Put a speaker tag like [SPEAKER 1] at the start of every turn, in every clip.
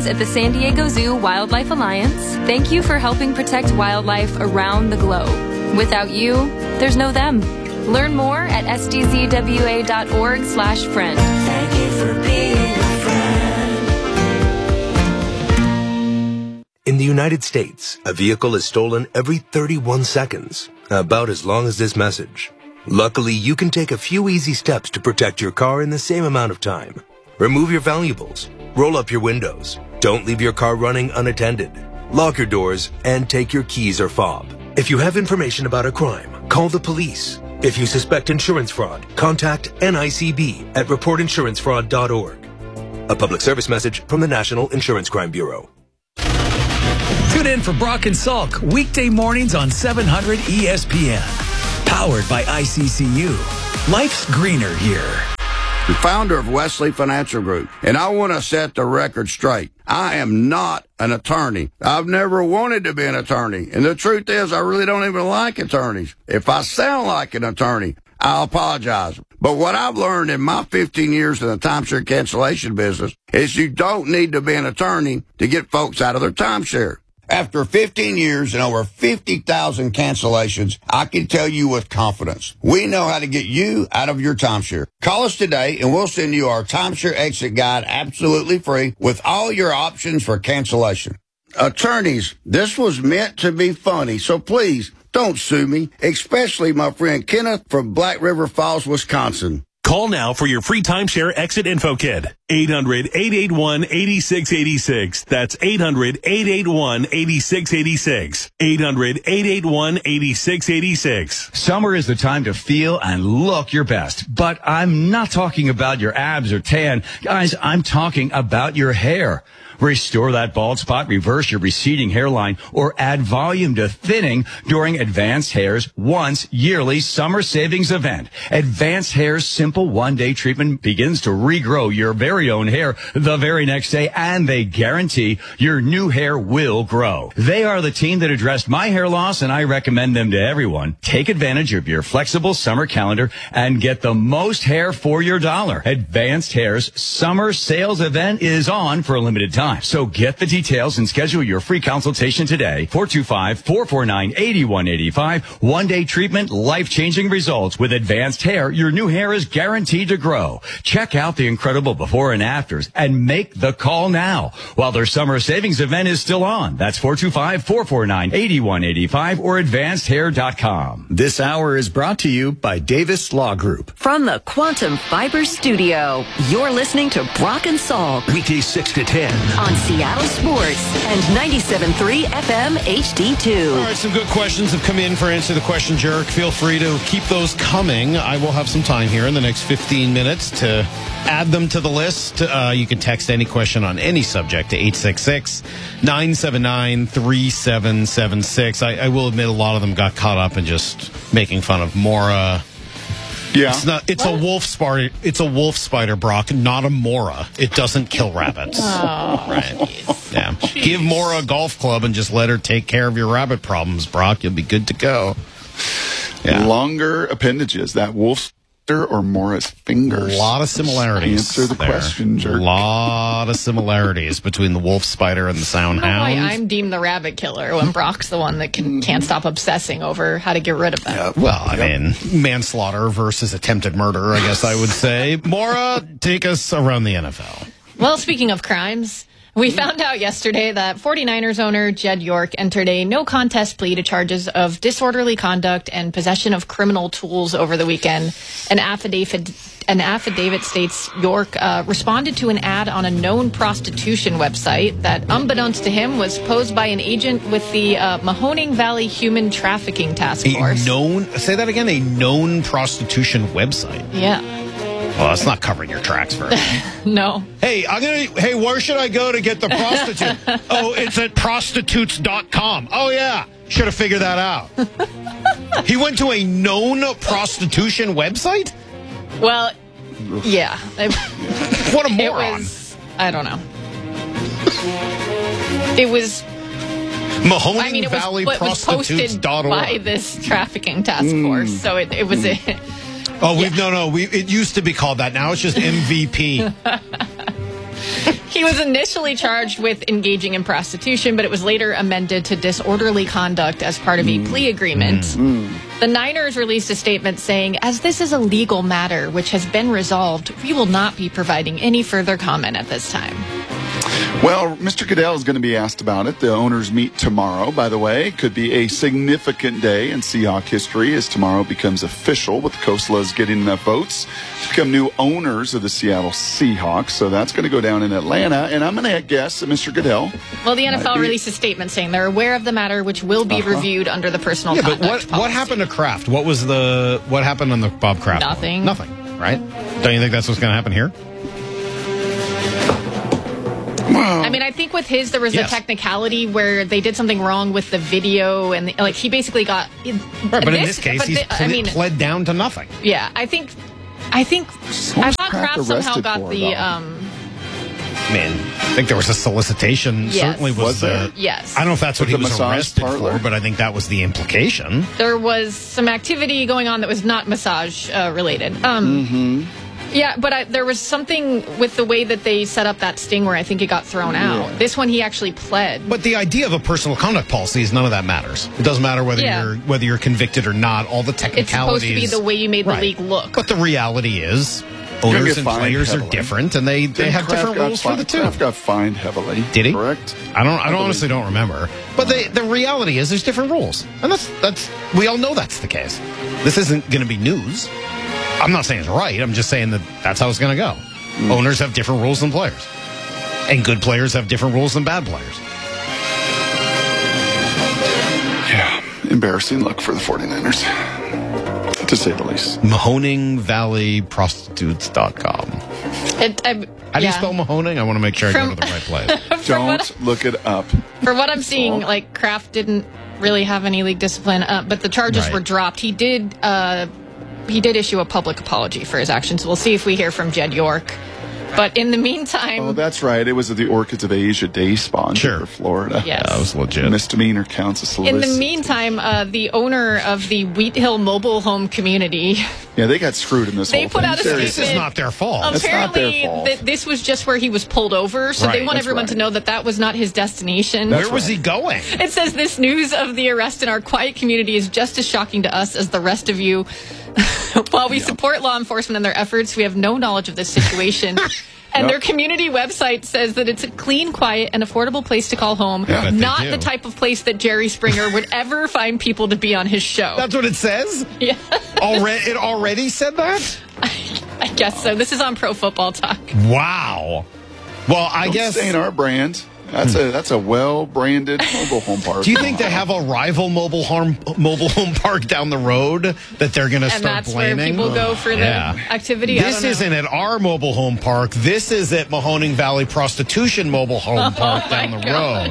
[SPEAKER 1] friends at the San Diego Zoo Wildlife Alliance, thank you for helping protect wildlife around the globe. Without you, there's no them. Learn more at sdzwa.org/friend.
[SPEAKER 2] Thank you for being a friend.
[SPEAKER 3] In the United States, a vehicle is stolen every 31 seconds, about as long as this message. Luckily, you can take a few easy steps to protect your car in the same amount of time. Remove your valuables, roll up your windows, don't leave your car running unattended, lock your doors, and take your keys or fob. If you have information about a crime, call the police. If you suspect insurance fraud, contact NICB at reportinsurancefraud.org. A public service message from the National Insurance Crime Bureau.
[SPEAKER 4] Tune in for Brock and Salk weekday mornings on 700 ESPN. Powered by ICCU. Life's greener here.
[SPEAKER 5] The founder of Wesley Financial Group, and I want to set the record straight. I am not an attorney. I've never wanted to be an attorney. And the truth is, I really don't even like attorneys. If I sound like an attorney, I'll apologize. But what I've learned in my 15 years in the timeshare cancellation business is you don't need to be an attorney to get folks out of their timeshare. After 15 years and over 50,000 cancellations, I can tell you with confidence, we know how to get you out of your timeshare. Call us today and we'll send you our timeshare exit guide absolutely free with all your options for cancellation. Attorneys, this was meant to be funny, so please don't sue me, especially my friend Kenneth from Black River Falls, Wisconsin.
[SPEAKER 6] Call now for your free timeshare exit info kit. 800-881-8686. That's 800-881-8686. 800-881-8686.
[SPEAKER 7] Summer is the time to feel and look your best. But I'm not talking about your abs or tan. Guys, I'm talking about your hair. Restore that bald spot, reverse your receding hairline, or add volume to thinning during Advanced Hair's once yearly summer savings event. Advanced Hair's simple one-day treatment begins to regrow your very own hair the very next day, and they guarantee your new hair will grow. They are the team that addressed my hair loss, and I recommend them to everyone. Take advantage of your flexible summer calendar and get the most hair for your dollar. Advanced Hair's summer sales event is on for a limited time. So get the details and schedule your free consultation today. 425-449-8185. One-day treatment, life-changing results. With Advanced Hair, your new hair is guaranteed to grow. Check out the incredible before and afters and make the call now while their summer savings event is still on. That's 425-449-8185 or advancedhair.com.
[SPEAKER 8] This hour is brought to you by Davis Law Group.
[SPEAKER 9] From the Quantum Fiber Studio, you're listening to Brock and Salk.
[SPEAKER 3] Weekdays 6 to 10.
[SPEAKER 9] On Seattle Sports and 97.3 FM HD2.
[SPEAKER 10] All right, some good questions have come in for Answer the Question Jerk. Feel free to keep those coming. I will have some time here in the next 15 minutes to add them to the list. You can text any question on any subject to 866-979-3776. I will admit a lot of them got caught up in just making fun of Mora.
[SPEAKER 11] Yeah,
[SPEAKER 10] it's a wolf spider. It's a wolf spider, Brock, not a Mora. It doesn't kill rabbits.
[SPEAKER 12] Oh,
[SPEAKER 10] right? Yeah. Jeez. Give Mora a golf club and just let her take care of your rabbit problems, Brock. You'll be good to go.
[SPEAKER 11] Yeah. Longer appendages. That wolf or Mora's fingers.
[SPEAKER 10] A lot of similarities.
[SPEAKER 11] Answer the question, Jerk.
[SPEAKER 10] A lot of similarities between the wolf spider and the sound hound.
[SPEAKER 12] I'm deemed the rabbit killer when Brock's the one that can't stop obsessing over how to get rid of them.
[SPEAKER 10] Yeah, well, I mean, manslaughter versus attempted murder, I guess I would say. Mora, take us around the NFL.
[SPEAKER 12] Well, speaking of crimes, we found out yesterday that 49ers owner Jed York entered a no-contest plea to charges of disorderly conduct and possession of criminal tools over the weekend. An affidavit states York responded to an ad on a known prostitution website that, unbeknownst to him, was posed by an agent with the Mahoning Valley Human Trafficking Task Force.
[SPEAKER 10] Say that again, a known prostitution website?
[SPEAKER 12] Yeah.
[SPEAKER 10] Well, that's not covering your tracks very well.
[SPEAKER 12] No.
[SPEAKER 10] Hey, where should I go to get the prostitute? Oh, it's at prostitutes.com. Oh, yeah. Should have figured that out. He went to a known prostitution website?
[SPEAKER 12] Well, yeah.
[SPEAKER 10] What a moron.
[SPEAKER 12] I don't know. It was...
[SPEAKER 10] Mahoning Valley Prostitutes.org.
[SPEAKER 12] By this trafficking task force. So it was a...
[SPEAKER 10] Oh, it used to be called that. Now it's just MVP.
[SPEAKER 12] He was initially charged with engaging in prostitution, but it was later amended to disorderly conduct as part of a plea agreement. The Niners released a statement saying, "As this is a legal matter which has been resolved, we will not be providing any further comment at this time."
[SPEAKER 11] Well, Mr. Goodell is going to be asked about it. The owners meet tomorrow, by the way. Could be a significant day in Seahawk history as tomorrow becomes official with the Coastlers getting enough votes to become new owners of the Seattle Seahawks. So that's going to go down in Atlanta. And I'm going to guess that Mr. Goodell...
[SPEAKER 12] Well, the NFL released a statement saying they're aware of the matter, which will be reviewed under the personal conduct
[SPEAKER 10] but what happened to Kraft? What happened on the Bob Kraft?
[SPEAKER 12] Nothing.
[SPEAKER 10] Nothing, right? Don't you think that's what's going to happen here?
[SPEAKER 12] I mean, I think with his, there was a technicality where they did something wrong with the video, and he basically got.
[SPEAKER 10] Right, but in this case, he's pled down to nothing.
[SPEAKER 12] Yeah, I think. I thought Kraft somehow got the.
[SPEAKER 10] I think there was a solicitation.
[SPEAKER 12] Yes.
[SPEAKER 10] Certainly was there.
[SPEAKER 12] Yes.
[SPEAKER 10] I don't know if that's what he was
[SPEAKER 11] massage
[SPEAKER 10] arrested
[SPEAKER 11] parlor?
[SPEAKER 10] for, but I think that was the implication.
[SPEAKER 12] There was some activity going on that was not massage related. Yeah, but there was something with the way that they set up that sting where I think it got thrown out. This one he actually pled.
[SPEAKER 10] But the idea of a personal conduct policy is none of that matters. It doesn't matter whether you're convicted or not. All the technicalities.
[SPEAKER 12] It's supposed to be the way you made the league look.
[SPEAKER 10] But the reality is, owners and players are different, and they have different rules for the two.
[SPEAKER 11] Kraft got fined heavily.
[SPEAKER 10] Did he?
[SPEAKER 11] Correct.
[SPEAKER 10] I honestly don't remember. But the reality is, there's different rules, and that's we all know that's the case. This isn't going to be news. I'm not saying it's right. I'm just saying that's how it's going to go. Owners have different rules than players. And good players have different rules than bad players.
[SPEAKER 11] Yeah. Embarrassing luck for the 49ers, to say the least.
[SPEAKER 10] MahoningValleyProstitutes.com. How do you spell Mahoning? I want to make sure I go to the right place.
[SPEAKER 11] Don't look it up.
[SPEAKER 12] For what I'm seeing, Kraft didn't really have any league discipline, but the charges were dropped. He did issue a public apology for his actions. We'll see if we hear from Jed York. But in the meantime...
[SPEAKER 11] Oh, that's right. It was at the Orchids of Asia Day sponsor for Florida.
[SPEAKER 12] Yes.
[SPEAKER 10] That was legit.
[SPEAKER 11] Misdemeanor counts as solicitation.
[SPEAKER 12] In the meantime, the owner of the Wheat Hill mobile home community...
[SPEAKER 11] Yeah, they got screwed in this whole thing.
[SPEAKER 12] They put out a statement.
[SPEAKER 10] This is not their fault.
[SPEAKER 12] Apparently, this was just where he was pulled over, so they want everyone to know that was not his destination.
[SPEAKER 10] Where was he going?
[SPEAKER 12] It says, "This news of the arrest in our quiet community is just as shocking to us as the rest of you. While we support law enforcement in their efforts, we have no knowledge of this situation." And their community website says that it's a clean, quiet, and affordable place to call home.
[SPEAKER 10] Yeah,
[SPEAKER 12] not the type of place that Jerry Springer would ever find people to be on his show.
[SPEAKER 10] That's what it says?
[SPEAKER 12] Yeah.
[SPEAKER 10] It already said that?
[SPEAKER 12] I guess so. This is on Pro Football Talk.
[SPEAKER 10] Wow. Well, I guess...
[SPEAKER 11] Don't stain our brand. That's a well-branded mobile home park.
[SPEAKER 10] Do you think they have a rival mobile home park down the road that they're going to start blaming?
[SPEAKER 12] And that's where people go for the activity?
[SPEAKER 10] This isn't at our mobile home park. This is at Mahoning Valley Prostitution Mobile Home Park down the road.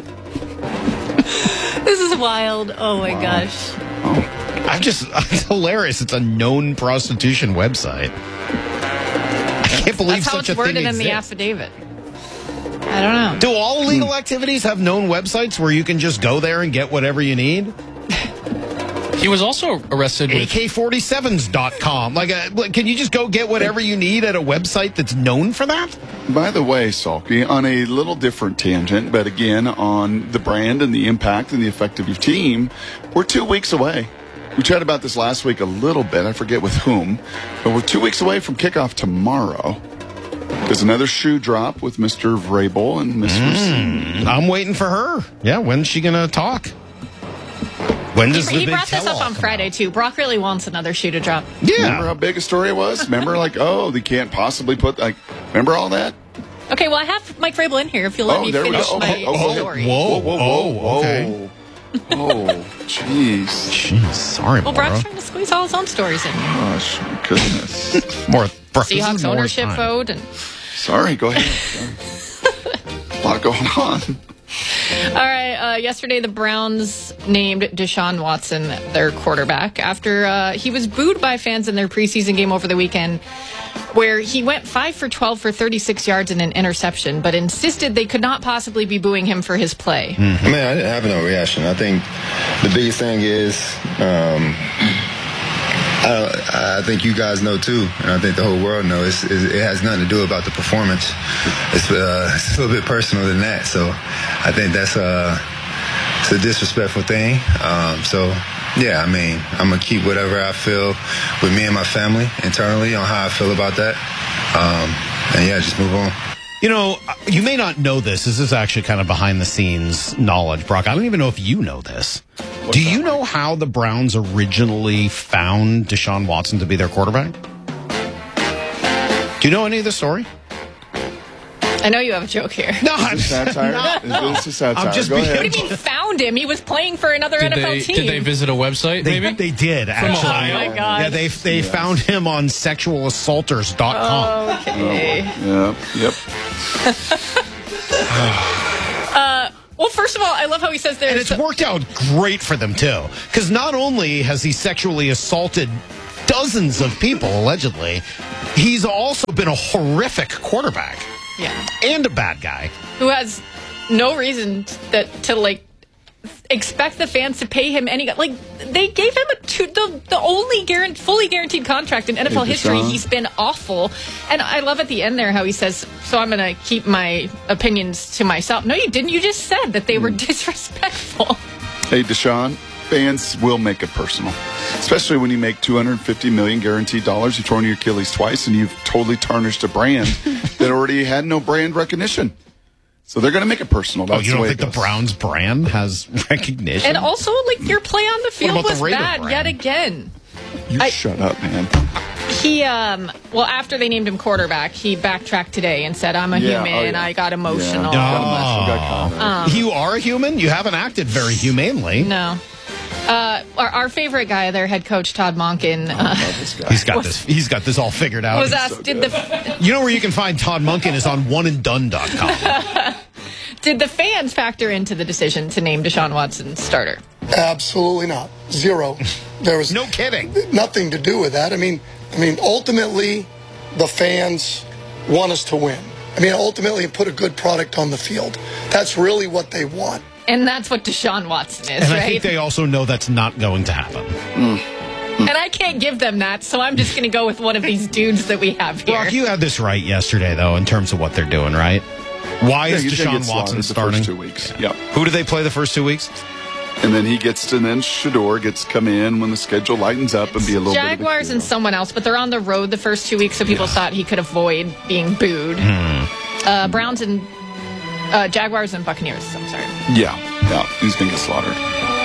[SPEAKER 12] This is wild. Oh, my gosh.
[SPEAKER 10] It's hilarious. It's a known prostitution website. I can't believe
[SPEAKER 12] that's
[SPEAKER 10] such a thing exists.
[SPEAKER 12] That's how it's worded in the affidavit. I don't know.
[SPEAKER 10] Do all illegal activities have known websites where you can just go there and get whatever you need?
[SPEAKER 13] He was also arrested with
[SPEAKER 10] AK-47s.com. Can you just go get whatever you need at a website that's known for that?
[SPEAKER 11] By the way, Salky, on a little different tangent, but again on the brand and the impact and the effect of your team, we're 2 weeks away. We chatted about this last week a little bit. I forget with whom. But we're 2 weeks away from kickoff tomorrow. There's another shoe drop with Mr. Vrabel and Miss Rossini.
[SPEAKER 10] I'm waiting for her. Yeah, when's she going to talk? When does
[SPEAKER 12] he brought this up on Friday, too. Brock really wants another shoe to drop.
[SPEAKER 10] Yeah.
[SPEAKER 11] Remember how big a story it was? Remember, they can't possibly put, remember all that?
[SPEAKER 12] Okay, well, I have Mike Vrabel in here if you'll let me finish my story.
[SPEAKER 10] Whoa, okay.
[SPEAKER 11] Oh, jeez.
[SPEAKER 10] Sorry,
[SPEAKER 12] well, Brock's trying to squeeze all his own stories in.
[SPEAKER 11] Gosh, my goodness.
[SPEAKER 10] More
[SPEAKER 12] Seahawks ownership vote.
[SPEAKER 11] Sorry, go ahead. A lot going on.
[SPEAKER 12] All right. Yesterday, the Browns named Deshaun Watson their quarterback after he was booed by fans in their preseason game over the weekend, where he went 5 for 12 for 36 yards and an interception, but insisted they could not possibly be booing him for his play.
[SPEAKER 14] Man, I didn't have no reaction. I think the biggest thing is I think you guys know too, and I think the whole world knows. It has nothing to do about the performance. It's a little bit personal than that. So I think that's it's a disrespectful thing. Yeah, I mean, I'm going to keep whatever I feel with me and my family internally on how I feel about that. And yeah, just move on.
[SPEAKER 10] You know, you may not know this. This is actually kind of behind-the-scenes knowledge, Brock. I don't even know if you know this. Do you know how the Browns originally found Deshaun Watson to be their quarterback? Do you know any of the story?
[SPEAKER 12] I know you have a joke here.
[SPEAKER 11] No, is this satire? Is this a satire? Go ahead.
[SPEAKER 12] What do you mean found him? He was playing for another NFL team.
[SPEAKER 13] Did they visit a website, maybe?
[SPEAKER 10] They did, actually.
[SPEAKER 12] Oh, my God.
[SPEAKER 10] Yeah, they found him on sexualassaulters.com.
[SPEAKER 12] Okay.
[SPEAKER 11] Yep.
[SPEAKER 12] Well, first of all, I love how he says there.
[SPEAKER 10] And it's worked out great for them, too. Because not only has he sexually assaulted dozens of people, allegedly, he's also been a horrific quarterback.
[SPEAKER 12] Yeah.
[SPEAKER 10] And a bad guy.
[SPEAKER 12] Who has no reason to expect the fans to pay him any. Like, they gave him the only fully guaranteed contract in NFL history. He's been awful. And I love at the end there how he says, so I'm going to keep my opinions to myself. No, you didn't. You just said that they were disrespectful.
[SPEAKER 11] Hey, Deshaun, fans will make it personal. Especially when you make $250 million guaranteed dollars. You've torn your Achilles twice, and you've totally tarnished a brand that already had no brand recognition. So they're going to make it personal. That's
[SPEAKER 10] you don't
[SPEAKER 11] the way
[SPEAKER 10] think the Browns brand has recognition?
[SPEAKER 12] And also, like, your play on the field
[SPEAKER 10] about
[SPEAKER 12] was
[SPEAKER 10] the Raider
[SPEAKER 12] bad
[SPEAKER 10] brand?
[SPEAKER 12] yet again.
[SPEAKER 11] Shut up, man.
[SPEAKER 12] He, after they named him quarterback, he backtracked today and said, I'm a human. I got emotional.
[SPEAKER 10] You are a human? You haven't acted very humanely.
[SPEAKER 12] No. Our favorite guy, their head coach, Todd Monken.
[SPEAKER 10] He's got this all figured out.
[SPEAKER 12] Was asked,
[SPEAKER 10] you know where you can find Todd Monken is on oneanddone.com.
[SPEAKER 12] Did the fans factor into the decision to name Deshaun Watson starter?
[SPEAKER 15] Absolutely not. Zero. There was
[SPEAKER 10] no kidding.
[SPEAKER 15] Nothing to do with that. I mean, ultimately, the fans want us to win. Ultimately, put a good product on the field. That's really what they want.
[SPEAKER 12] And that's what Deshaun Watson is,
[SPEAKER 10] and
[SPEAKER 12] right?
[SPEAKER 10] I think they also know that's not going to happen.
[SPEAKER 12] And I can't give them that, so I'm just going to go with one of these dudes that we have here.
[SPEAKER 10] Brock, you had this right yesterday, though, in terms of what they're doing, right? Why is Deshaun Watson starting?
[SPEAKER 11] The first 2 weeks. Yep.
[SPEAKER 10] Who do they play the first 2 weeks?
[SPEAKER 11] And then Shador gets to come in when the schedule lightens up and be a little
[SPEAKER 12] Jaguars and someone else, but they're on the road the first 2 weeks, so people thought he could avoid being booed. Browns and Jaguars and Buccaneers, I'm sorry.
[SPEAKER 11] Yeah, he's going to get slaughtered.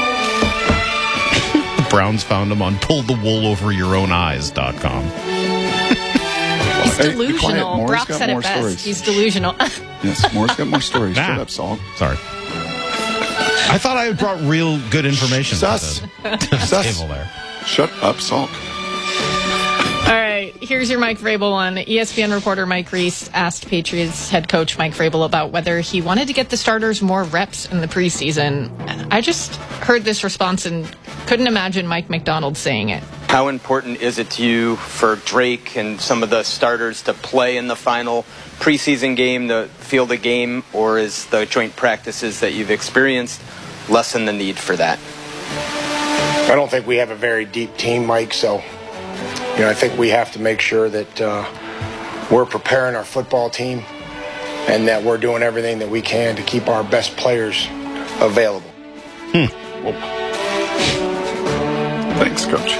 [SPEAKER 10] Browns found him on pullthewooloveryourowneyes.com.
[SPEAKER 12] He's delusional. Brock said it best.
[SPEAKER 11] Stories.
[SPEAKER 12] He's delusional.
[SPEAKER 11] Yes, Moore's got more stories. Shut up, Saul.
[SPEAKER 10] Sorry. I thought I had brought real good information to the table there.
[SPEAKER 11] Shut up, Saul.
[SPEAKER 12] All right, here's your Mike Vrabel one. ESPN reporter Mike Reese asked Patriots head coach Mike Vrabel about whether he wanted to get the starters more reps in the preseason. I just heard this response and couldn't imagine Mike McDonald saying it.
[SPEAKER 16] How important is it to you for Drake and some of the starters to play in the final preseason game, the field of game, or is the joint practices that you've experienced lessen the need for that?
[SPEAKER 17] I don't think we have a very deep team, Mike, so I think we have to make sure that we're preparing our football team and that we're doing everything that we can to keep our best players available.
[SPEAKER 11] Thanks, Coach.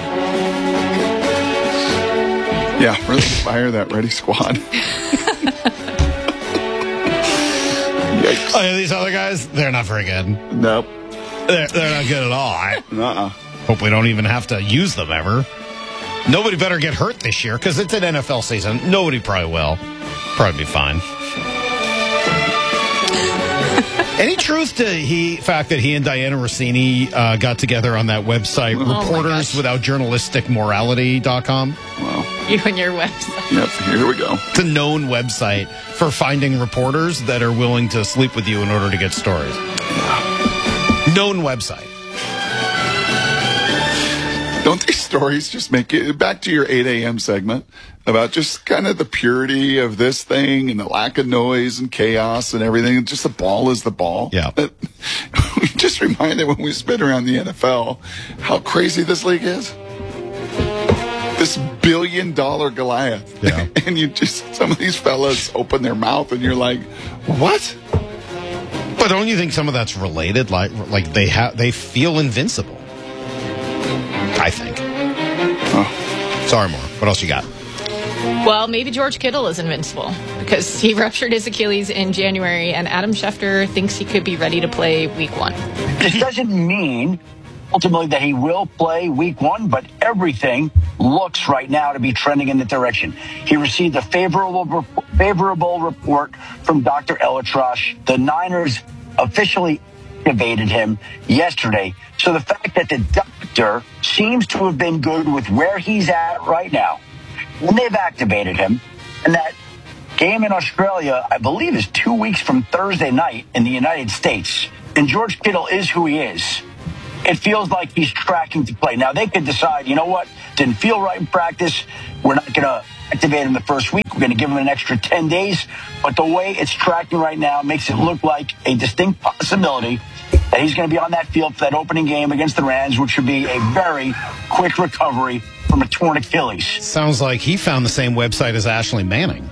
[SPEAKER 11] Yeah, really inspire that ready squad. Yikes.
[SPEAKER 10] Oh, yeah, these other guys, they're not very good.
[SPEAKER 11] Nope.
[SPEAKER 10] They're not good at all. Hope we don't even have to use them ever. Nobody better get hurt this year because it's an NFL season. Nobody probably will. Probably be fine. Any truth to the fact that he and Diana Rossini got together on that website, reporterswithoutjournalisticmorality.com?
[SPEAKER 11] Wow.
[SPEAKER 12] You and your website.
[SPEAKER 11] Yep, here we go.
[SPEAKER 10] It's a known website for finding reporters that are willing to sleep with you in order to get stories. Known website.
[SPEAKER 11] Don't these stories just make it back to your 8 a.m. segment about just kind of the purity of this thing and the lack of noise and chaos and everything? Just the ball is the ball.
[SPEAKER 10] Yeah.
[SPEAKER 11] Just reminded when we spin around the NFL how crazy this league is. This $1 billion Goliath.
[SPEAKER 10] Yeah.
[SPEAKER 11] And some of these fellas open their mouth and you're like, what?
[SPEAKER 10] But don't you think some of that's related? Like they feel invincible. I think. Oh. Sorry, Maura. What else you got?
[SPEAKER 12] Well, maybe George Kittle is invincible because he ruptured his Achilles in January, and Adam Schefter thinks he could be ready to play Week 1.
[SPEAKER 18] This doesn't mean ultimately that he will play Week 1, but everything looks right now to be trending in the direction. He received a favorable report from Dr. Elatrosh. The Niners officially activated him yesterday. So the fact that the doctor seems to have been good with where he's at right now, when they've activated him, and that game in Australia, I believe, is 2 weeks from Thursday night in the United States, and George Kittle is who he is, it feels like he's tracking to play. Now, they could decide, you know what, didn't feel right in practice, we're not going to activate him the first week, we're going to give him an extra 10 days, but the way it's tracking right now makes it look like a distinct possibility that he's going to be on that field for that opening game against the Rams, which would be a very quick recovery from a torn Achilles.
[SPEAKER 10] Sounds like he found the same website as Ashley Manning.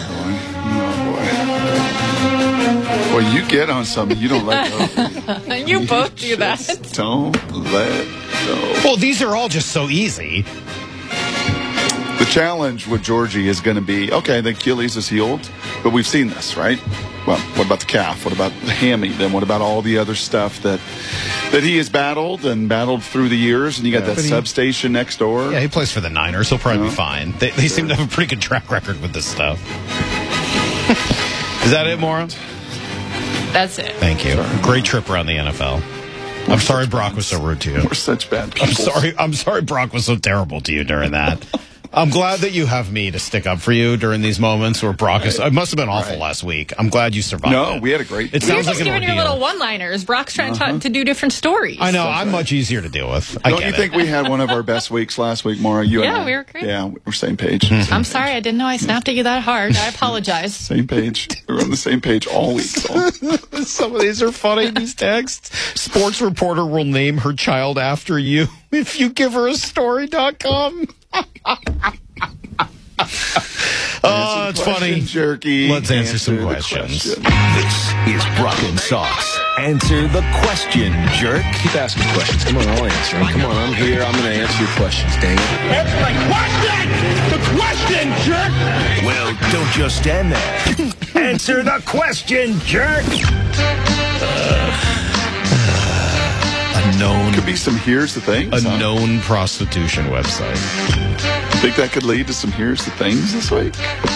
[SPEAKER 11] Oh, boy. Well, you get on something, you don't let go.
[SPEAKER 12] You both do that.
[SPEAKER 11] Don't let go.
[SPEAKER 10] Well, these are all just so easy.
[SPEAKER 11] The challenge with Georgie is going to be, okay, the Achilles is healed, but we've seen this, right? Well, what about the calf? What about the hammy? Then what about all the other stuff that he has battled through the years? And you got that substation next door.
[SPEAKER 10] Yeah, he plays for the Niners. He'll probably be fine. They seem to have a pretty good track record with this stuff. Is that it, Maura?
[SPEAKER 12] That's it.
[SPEAKER 10] Thank you. Great trip around the NFL. I'm sorry Brock was so rude to you.
[SPEAKER 11] We're such bad people.
[SPEAKER 10] I'm sorry Brock was so terrible to you during that. I'm glad that you have me to stick up for you during these moments where Brock is. It must have been awful last week. I'm glad you survived.
[SPEAKER 11] No, we had a great.
[SPEAKER 10] It sounds
[SPEAKER 12] You're
[SPEAKER 10] like
[SPEAKER 12] just
[SPEAKER 10] an
[SPEAKER 12] giving your
[SPEAKER 10] ordeal.
[SPEAKER 12] little one-liners. Brock's trying to do different stories.
[SPEAKER 10] I know. I'm much easier to deal with.
[SPEAKER 11] Don't you think we had one of our best weeks last week, Maura? You and I.
[SPEAKER 12] we were great.
[SPEAKER 11] Yeah, we're same page.
[SPEAKER 12] I'm sorry. I didn't know I snapped at you that hard. I apologize.
[SPEAKER 11] Same page. We're on the same page all week. So.
[SPEAKER 10] Some of these are funny, these texts. Sports reporter will name her child after you if you give her a story.com. Oh, it's funny.
[SPEAKER 11] Jerky.
[SPEAKER 10] Let's answer some questions.
[SPEAKER 19] This is Brock and Salk's Answer the Question, Jerk.
[SPEAKER 20] Keep asking questions. Come on, I'll answer them. Come on, I'm here. I'm going to answer your questions, dang it.
[SPEAKER 19] Answer my question! The question, jerk! Well, don't just stand there. Answer the question, jerk!
[SPEAKER 10] Known
[SPEAKER 11] could be some here's the things.
[SPEAKER 10] A known prostitution website.
[SPEAKER 11] Think that could lead to some here's the things this week?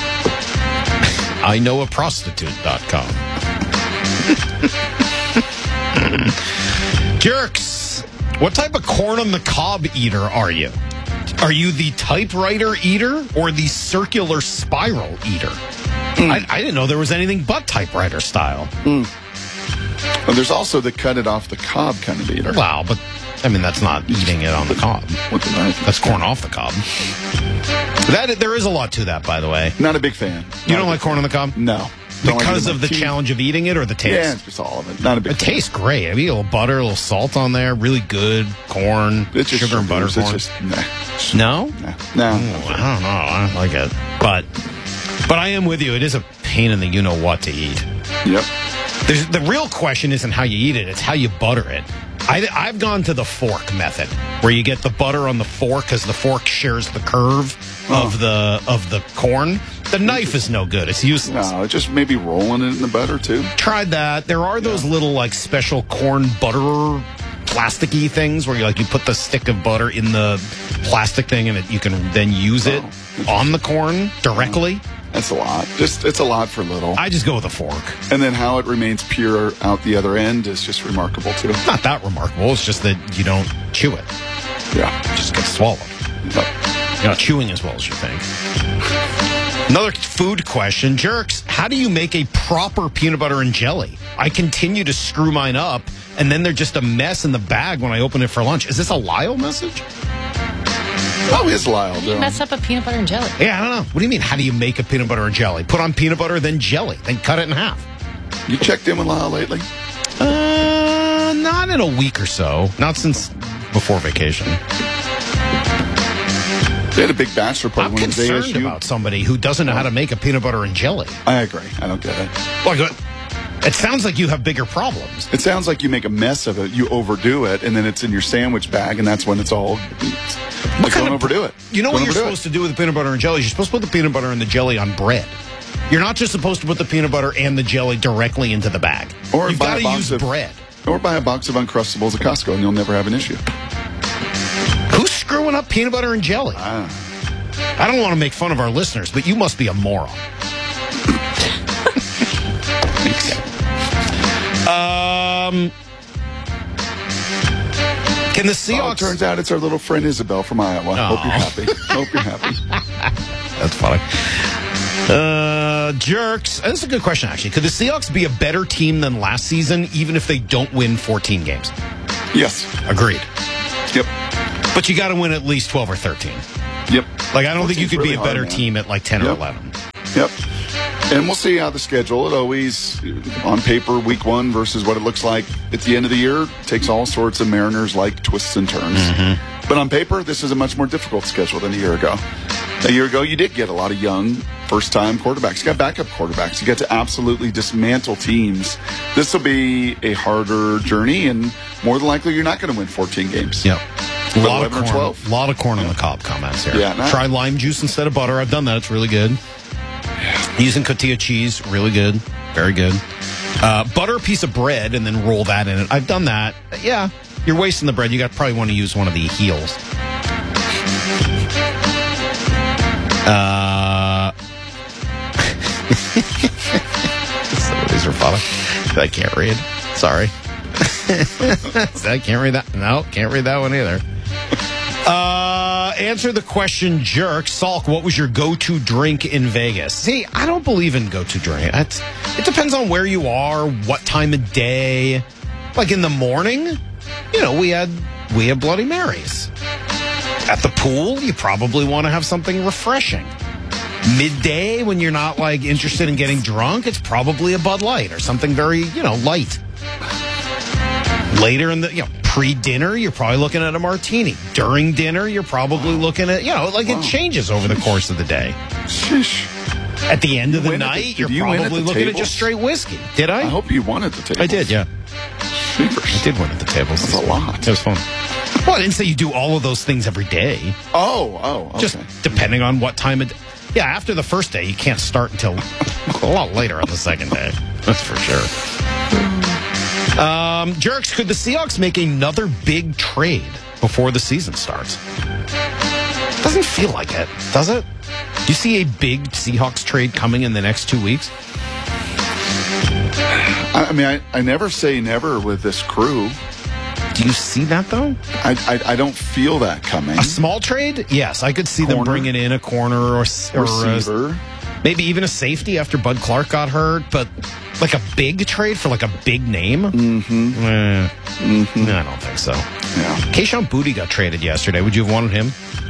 [SPEAKER 10] I know a prostitute.com. Jerks, what type of corn on the cob eater are you? Are you the typewriter eater or the circular spiral eater? I didn't know there was anything but typewriter style.
[SPEAKER 11] Well, there's also the cut it off the cob kind of eater.
[SPEAKER 10] Wow, but I mean that's not eating it on the cob.
[SPEAKER 11] With the knife.
[SPEAKER 10] That's corn off the cob. There is a lot to that, by the way.
[SPEAKER 11] Not a big fan.
[SPEAKER 10] You don't like corn on the cob?
[SPEAKER 11] No.
[SPEAKER 10] Because of the challenge of eating it or the taste?
[SPEAKER 11] Yeah, just all of it. Not a big fan.
[SPEAKER 10] It tastes great. I mean, a little butter, a little salt on there. Really good corn.
[SPEAKER 11] It's just
[SPEAKER 10] sugar and butter corn.
[SPEAKER 11] It's just, nah.
[SPEAKER 10] No?
[SPEAKER 11] No.
[SPEAKER 10] Ooh, I don't know. I don't like it. But I am with you. It is a pain in the you-know-what to eat.
[SPEAKER 11] Yep.
[SPEAKER 10] The real question isn't how you eat it. It's how you butter it. I've gone to the fork method, where you get the butter on the fork because the fork shares the curve of the corn. The knife is no good. It's useless.
[SPEAKER 11] No, just maybe rolling it in the butter too.
[SPEAKER 10] Tried that. There are those little like special corn butter plasticky things where you put the stick of butter in the plastic thing and you can then use it on the corn directly.
[SPEAKER 11] That's a lot. It's a lot for little.
[SPEAKER 10] I just go with a fork.
[SPEAKER 11] And then how it remains pure out the other end is just remarkable too.
[SPEAKER 10] Not that remarkable. It's just that you don't chew it.
[SPEAKER 11] Yeah.
[SPEAKER 10] It just gets swallowed.
[SPEAKER 11] But
[SPEAKER 10] you're not chewing as well as you think. Another food question. Jerks, how do you make a proper peanut butter and jelly? I continue to screw mine up, and then they're just a mess in the bag when I open it for lunch. Is this a Lyle message?
[SPEAKER 11] How is Lyle
[SPEAKER 12] You
[SPEAKER 11] doing?
[SPEAKER 12] mess up a peanut butter and jelly.
[SPEAKER 10] Yeah, I don't know. What do you mean, how do you make a peanut butter and jelly? Put on peanut butter, then jelly, then cut it in half.
[SPEAKER 11] You checked in with Lyle lately?
[SPEAKER 10] Not in a week or so. Not since before vacation.
[SPEAKER 11] They had a big bachelor party.
[SPEAKER 10] I'm concerned about somebody who doesn't know how to make a peanut butter and jelly.
[SPEAKER 11] I agree. I don't get it.
[SPEAKER 10] Like, it sounds like you have bigger problems.
[SPEAKER 11] It sounds like you make a mess of it, you overdo it, and then it's in your sandwich bag, and that's when it's all... Like, don't overdo it.
[SPEAKER 10] You know what you're supposed to do with the peanut butter and jelly? You're supposed to put the peanut butter and the jelly on bread. You're not just supposed to put the peanut butter and the jelly directly into the bag.
[SPEAKER 11] Or
[SPEAKER 10] you've got to use bread.
[SPEAKER 11] Or buy a box of Uncrustables at Costco, and you'll never have an issue.
[SPEAKER 10] Who's screwing up peanut butter and jelly? I don't want to make fun of our listeners, but you must be a moron. Can the Seahawks...
[SPEAKER 11] turns out it's our little friend Isabel from Iowa. Hope you're happy. Hope you're happy.
[SPEAKER 10] That's funny. Jerks. This is a good question, actually. Could the Seahawks be a better team than last season, even if they don't win 14 games?
[SPEAKER 11] Yes.
[SPEAKER 10] Agreed.
[SPEAKER 11] Yep.
[SPEAKER 10] But you got to win at least 12 or 13.
[SPEAKER 11] Yep.
[SPEAKER 10] Like, I don't think you could be a better team at like 10 or 11.
[SPEAKER 11] Yep. And we'll see how the schedule, it always, on paper, week one versus what it looks like at the end of the year, takes all sorts of Mariners-like twists and turns.
[SPEAKER 10] Mm-hmm.
[SPEAKER 11] But on paper, this is a much more difficult schedule than a year ago. A year ago, you did get a lot of young, first-time quarterbacks. You got backup quarterbacks. You got to absolutely dismantle teams. This will be a harder journey, and more than likely, you're not going to win 14 games.
[SPEAKER 10] Yep. A lot of
[SPEAKER 11] 11 or 12.
[SPEAKER 10] A lot of corn on the cob comments here.
[SPEAKER 11] Yeah,
[SPEAKER 10] try lime juice instead of butter. I've done that. It's really good. Using cotija cheese, really good. Very good. Butter a piece of bread and then roll that in it. I've done that. Yeah, you're wasting the bread. You got probably want to use one of the heels. Some of these are funny. I can't read. Sorry. I can't read that. No, can't read that one either. Answer the question, jerk. Salk, what was your go-to drink in Vegas? See, I don't believe in go-to drink. It depends on where you are, what time of day. Like in the morning, we had Bloody Marys. At the pool, you probably want to have something refreshing. Midday, when you're not like interested in getting drunk, it's probably a Bud Light or something very, light. Later in the, pre-dinner, you're probably looking at a martini. During dinner, you're probably looking at, it changes over the course of the day.
[SPEAKER 11] Sheesh.
[SPEAKER 10] At the end of the night, you're probably looking at just straight whiskey. Did I?
[SPEAKER 11] I hope you won at the table.
[SPEAKER 10] I did, yeah. I did win at the tables.
[SPEAKER 11] That's a lot.
[SPEAKER 10] It was fun. Well, I didn't say you do all of those things every day.
[SPEAKER 11] Okay.
[SPEAKER 10] Just depending on what time of day. Yeah, after the first day, you can't start until a lot later on the second day. That's for sure. Jerks, could the Seahawks make another big trade before the season starts? Doesn't feel like it, does it? Do you see a big Seahawks trade coming in the next 2 weeks?
[SPEAKER 11] I mean, I never say never with this crew.
[SPEAKER 10] Do you see that, though?
[SPEAKER 11] I don't feel that coming.
[SPEAKER 10] A small trade? Yes, I could see them bringing in a corner or
[SPEAKER 11] receiver.
[SPEAKER 10] Maybe even a safety after Bud Clark got hurt, but like a big trade for like a big name? I don't think so.
[SPEAKER 11] Yeah.
[SPEAKER 10] Kayshon Boutte got traded yesterday. Would you have wanted him?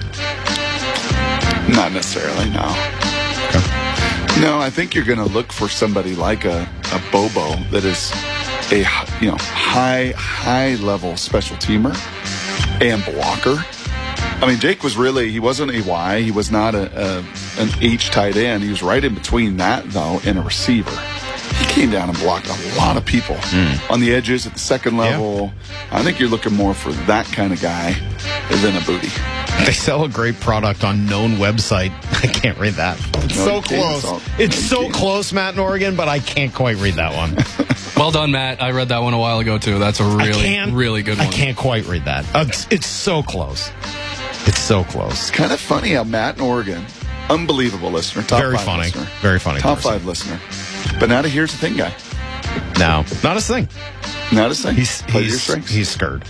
[SPEAKER 11] Not necessarily, no. Okay. No, I think you're going to look for somebody like a Bobo that is a high level special teamer and blocker. I mean, Jake was he wasn't a Y. He was not an H tight end. He was right in between that, though, and a receiver. He came down and blocked a lot of people on the edges at the second level. Yeah. I think you're looking more for that kind of guy than a Boutte.
[SPEAKER 10] They sell a great product on known website. I can't read that. It's so close. It's so close, Matt in Oregon, but I can't quite read that one.
[SPEAKER 13] Well done, Matt. I read that one a while ago, too. That's a really good one.
[SPEAKER 10] I can't quite read that. It's so close. It's so close.
[SPEAKER 11] It's kind of funny how Matt in Oregon, unbelievable listener, top
[SPEAKER 10] very
[SPEAKER 11] 5
[SPEAKER 10] funny,
[SPEAKER 11] listener.
[SPEAKER 10] Very funny,
[SPEAKER 11] top
[SPEAKER 10] person.
[SPEAKER 11] 5 listener. But now here's the thing, guy.
[SPEAKER 10] No, not his thing.
[SPEAKER 11] Not his thing.
[SPEAKER 10] He's scared.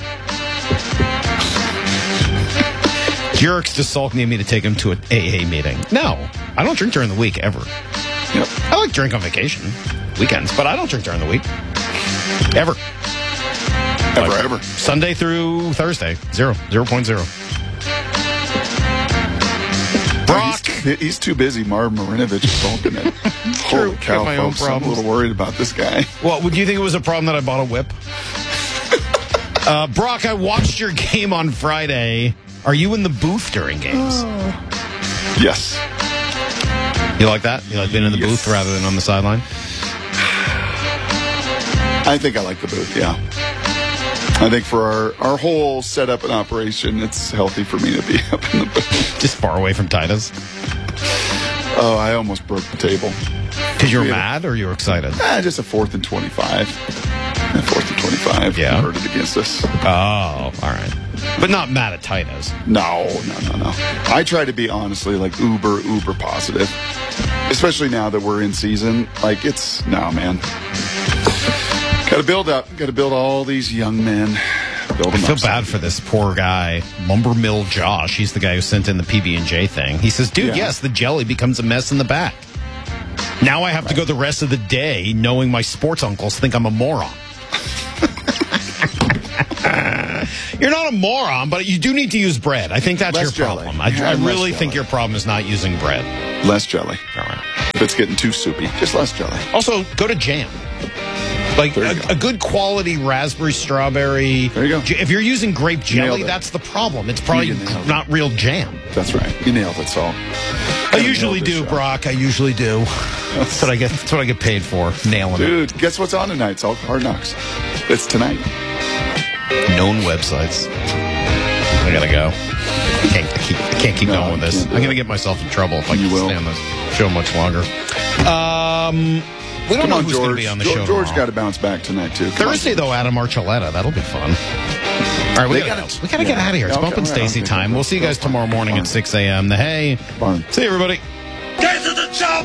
[SPEAKER 10] Jerks to Salk need me to take him to an AA meeting. No, I don't drink during the week ever.
[SPEAKER 11] Yep.
[SPEAKER 10] I like drink on vacation, weekends, but I don't drink during the week. Ever.
[SPEAKER 11] Ever.
[SPEAKER 10] Sunday through Thursday. 0.0. Brock.
[SPEAKER 11] He's too busy. Marv Marinovich is bulking it. Holy cow,
[SPEAKER 10] my own
[SPEAKER 11] folks. I'm a little worried about this guy.
[SPEAKER 10] Well, would you think it was a problem that I bought a whip? Brock, I watched your game on Friday. Are you in the booth during games?
[SPEAKER 11] Yes.
[SPEAKER 10] You like that? You like being in the booth rather than on the sideline?
[SPEAKER 11] I think I like the booth, yeah. I think for our whole setup and operation, it's healthy for me to be up in the booth.
[SPEAKER 10] Just far away from Titus?
[SPEAKER 11] Oh, I almost broke the table.
[SPEAKER 10] Because you were mad or you were excited?
[SPEAKER 11] Just a 4th and 25. 4th and 25 converted against us.
[SPEAKER 10] Oh, all right. But not mad at Titus.
[SPEAKER 11] No. I try to be honestly like uber positive. Especially now that we're in season. Like man. Got to build up. Got to build all these young men. I
[SPEAKER 10] feel bad for this poor guy, Lumber Mill Josh. He's the guy who sent in the PB&J thing. He says, dude, yes, the jelly becomes a mess in the back. Now I have to go the rest of the day knowing my sports uncles think I'm a moron. You're not a moron, but you do need to use bread. I think that's your problem. I really think your problem is not using bread.
[SPEAKER 11] Less jelly.
[SPEAKER 10] All right.
[SPEAKER 11] If it's getting too soupy, just less jelly.
[SPEAKER 10] Also, go to jam. Like a good quality raspberry, strawberry.
[SPEAKER 11] There you go.
[SPEAKER 10] If you're using grape jelly, that's the problem. It's probably not real jam.
[SPEAKER 11] That's right. You nailed it, Saul.
[SPEAKER 10] I usually do, Brock. I usually do. That's what I get. That's what I get paid for. Nailing it.
[SPEAKER 11] Dude, guess what's on tonight? It's all Hard Knocks. It's tonight.
[SPEAKER 10] Known websites. I gotta go. I can't keep going with this. I'm gonna get myself in trouble if I can stand this show much longer. We don't know who's going to be on the show
[SPEAKER 11] George
[SPEAKER 10] tomorrow.
[SPEAKER 11] got to bounce back tonight, too.
[SPEAKER 10] Thursday, though, Adam Archuleta. That'll be fun. All right, we got to get out of here. It's Bump and Stacy time. We'll see you guys tomorrow morning at 6 a.m. The Hey. See you, everybody.